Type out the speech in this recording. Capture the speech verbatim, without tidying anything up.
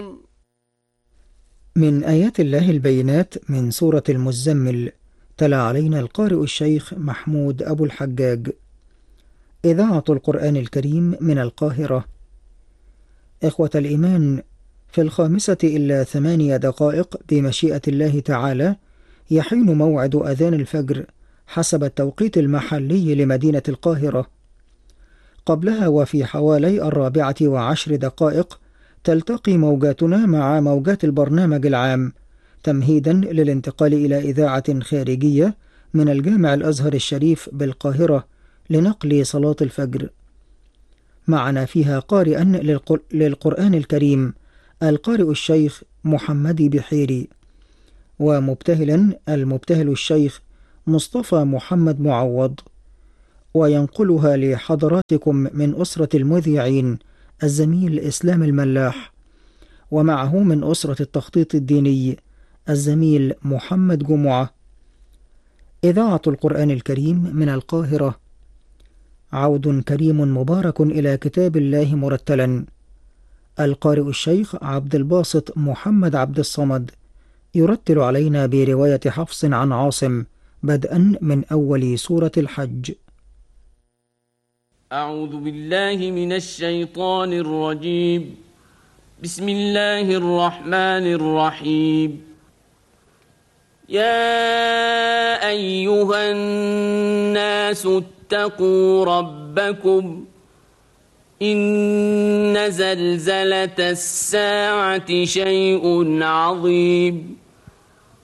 من آيات الله البينات من سورة المزمل. تلا علينا القارئ الشيخ محمود أبو الحجاج. إذاعة القرآن الكريم من القاهرة. إخوة الإيمان، في الخامسة إلا ثمانية دقائق بمشيئة الله تعالى يحين موعد أذان الفجر حسب التوقيت المحلي لمدينة القاهرة. قبلها وفي حوالي الرابعة وعشر دقائق تلتقي موجاتنا مع موجات البرنامج العام تمهيدا للانتقال إلى إذاعة خارجية من الجامع الأزهر الشريف بالقاهرة لنقل صلاة الفجر. معنا فيها قارئا للقرآن الكريم القارئ الشيخ محمد بحيري، ومبتهلا المبتهل الشيخ مصطفى محمد معوض، وينقلها لحضراتكم من أسرة المذيعين الزميل إسلام الملاح، ومعه من أسرة التخطيط الديني الزميل محمد جمعة. إذاعة القرآن الكريم من القاهرة. عود كريم مبارك إلى كتاب الله مرتلا. القارئ الشيخ عبد الباسط محمد عبد الصمد يرتل علينا برواية حفص عن عاصم بدءا من أول سورة الحج. أعوذ بالله من الشيطان الرجيم. بسم الله الرحمن الرحيم. يا أيها الناس اتقوا ربكم إن زلزلة الساعة شيء عظيم